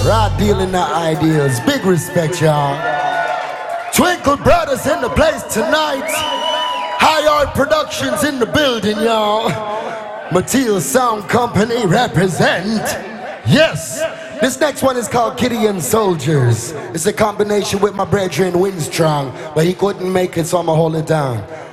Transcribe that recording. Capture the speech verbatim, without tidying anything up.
Raw dealing the ideas. Big respect, y'all. Twinkle Brothers in the place tonight. High Art Productions in the building, y'all. Mateel Sound Company represent. Yes. This next one is called Gideon Soldiers. It's a combination with my brethren Winstrong, but he couldn't make it, so I'ma hold it down.